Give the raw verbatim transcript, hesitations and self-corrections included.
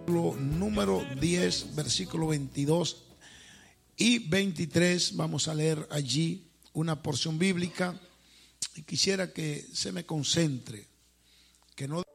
número diez, versículo veintidós y veintitrés. Vamos a leer allí una porción bíblica y quisiera que se me concentre, que no